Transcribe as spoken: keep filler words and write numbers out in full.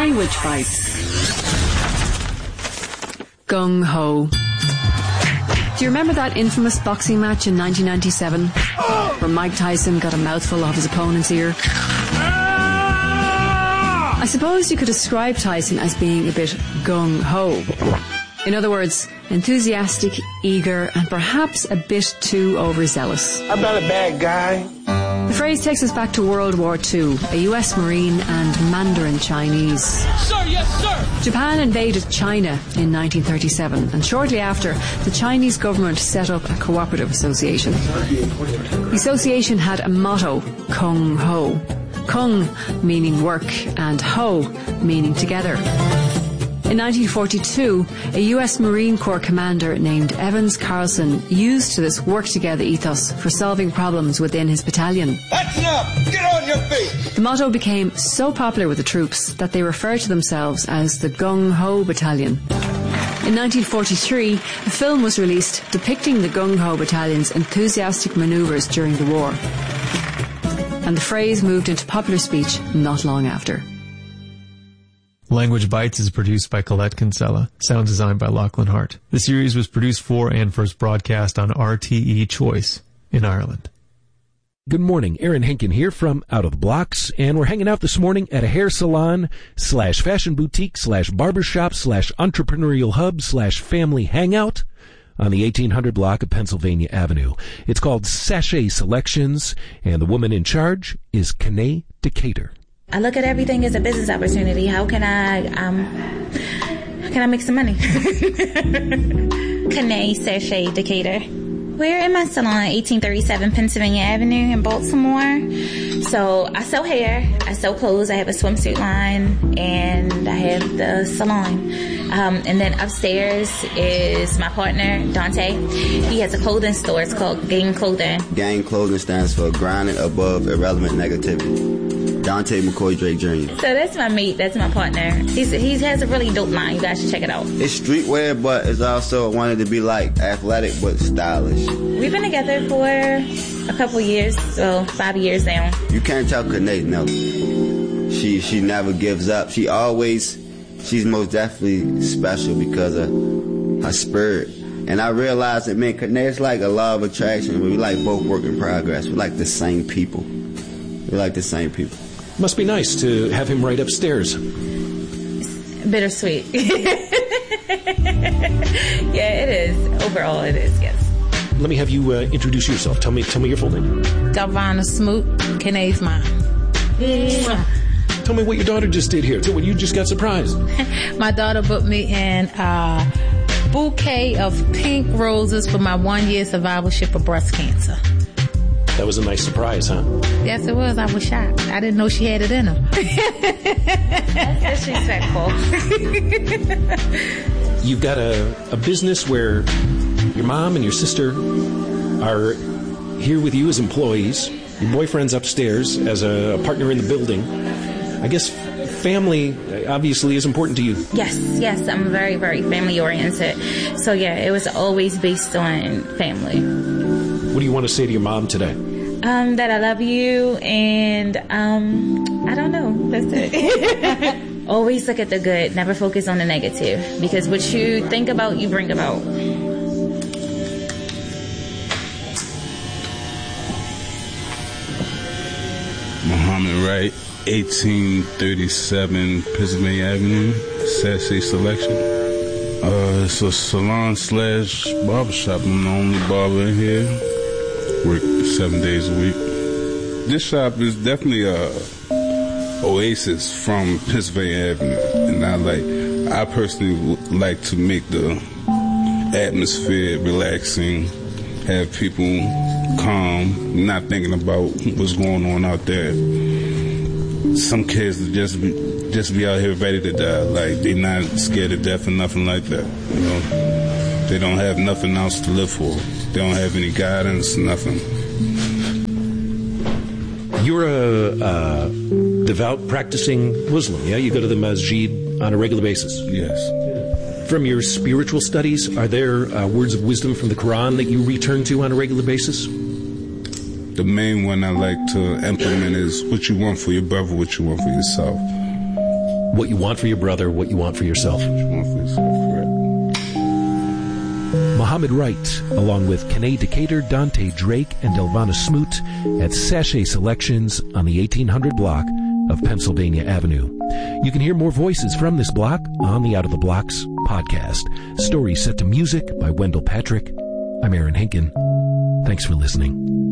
Language Bites. Gung Ho. Do you remember that infamous boxing match in nineteen ninety-seven where Mike Tyson got a mouthful off his opponent's ear? I suppose you could describe Tyson as being a bit gung-ho. In other words, enthusiastic, eager, and perhaps a bit too overzealous. I'm not a bad guy. The phrase takes us back to World War Two, a U S Marine and Mandarin Chinese. Sir, yes, sir! Japan invaded China in nineteen thirty-seven, and shortly after, the Chinese government set up a cooperative association. The association had a motto, Kung Ho. Kung meaning work and Ho meaning together. In nineteen forty-two, a U S Marine Corps commander named Evans Carlson used this work-together ethos for solving problems within his battalion. That's enough! Get on your feet! The motto became so popular with the troops that they referred to themselves as the Gung Ho Battalion. In nineteen forty-three, a film was released depicting the Gung Ho Battalion's enthusiastic manoeuvres during the war. And the phrase moved into popular speech not long after. Language Bites is produced by Colette Kinsella. Sound designed by Lachlan Hart. The series was produced for and first broadcast on R T E Choice in Ireland. Good morning. Aaron Henkin here from Out of the Blocks, and we're hanging out this morning at a hair salon slash fashion boutique slash barbershop slash entrepreneurial hub slash family hangout on the eighteen hundred block of Pennsylvania Avenue. It's called Sachet Selections, and the woman in charge is Kanae Decatur. I look at everything as a business opportunity. How can I, um, how can I make some money? Kanae Sachet Decatur. We're in my salon, eighteen thirty-seven Pennsylvania Avenue in Baltimore. So I sew hair, I sew clothes, I have a swimsuit line, and I have the salon. Um, and then upstairs is my partner, Dante. He has a clothing store. It's called Gang Clothing. Gang Clothing stands for Grinding Above Irrelevant Negativity. Dante McCoy Drake Junior So that's my mate. That's my partner. He's, he has a really dope line. You guys should check it out. It's streetwear, but it's also wanted to be like athletic but stylish. We've been together for a couple years, so five years now. You can't tell Kanae no. She she never gives up. She always, she's most definitely special because of her spirit. And I realized that me and Kanae, it's like a law of attraction. We like both work in progress. We're like the same people. We're like the same people. Must be nice to have him right upstairs. It's bittersweet. Yeah, it is. Overall, it is, yes. Let me have you uh, introduce yourself. Tell me tell me your full name. Delvana Smoot, Kanae's mom. Tell me what your daughter just did here. Tell me, you just got surprised. My daughter put me in a bouquet of pink roses for my one-year survivorship of breast cancer. That was a nice surprise, huh? Yes, it was. I was shocked. I didn't know she had it in her. That's disrespectful. You've got a, a business where your mom and your sister are here with you as employees. Your boyfriend's upstairs as a partner in the building. I guess family obviously is important to you. Yes, yes. I'm very, very family-oriented. So, yeah, it was always based on family. What do you want to say to your mom today? Um, that I love you, and um, I don't know. That's it. Always look at the good. Never focus on the negative. Because what you think about, you bring about. Muhammad Wright, eighteen thirty-seven Pennsylvania Avenue, Sachet Selection. Uh, it's a salon slash barbershop. I'm the only barber in here. Work seven days a week. This shop is definitely a oasis from Pennsylvania Avenue, and I like. I personally would like to make the atmosphere relaxing, have people calm, not thinking about what's going on out there. Some kids just be, just be out here ready to die, like they're not scared to death or nothing like that. You know, they don't have nothing else to live for. They don't have any guidance, nothing. You're a uh, devout, practicing Muslim, yeah? You go to the masjid on a regular basis? Yes. From your spiritual studies, are there uh, words of wisdom from the Quran that you return to on a regular basis? The main one I like to implement is what you want for your brother, what you want for yourself. What you want for your brother, what you want for yourself. What you want for yourself, correct. Muhammad Wright, along with Kanae Decatur, Dante Drake, and Delvana Smoot at Sachet Selections on the eighteen hundred block of Pennsylvania Avenue. You can hear more voices from this block on the Out of the Blocks podcast. Stories set to music by Wendell Patrick. I'm Aaron Henkin. Thanks for listening.